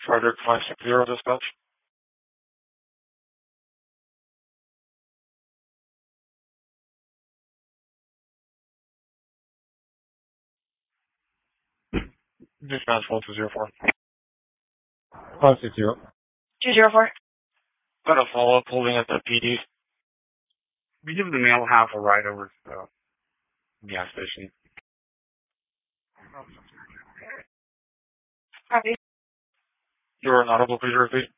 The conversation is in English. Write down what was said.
Frederick 560 dispatch. Dispatch 1204. 560. 204. Got a follow-up holding at the PD. We give the male half a ride over to the gas station. Copy. You're not able to repeat.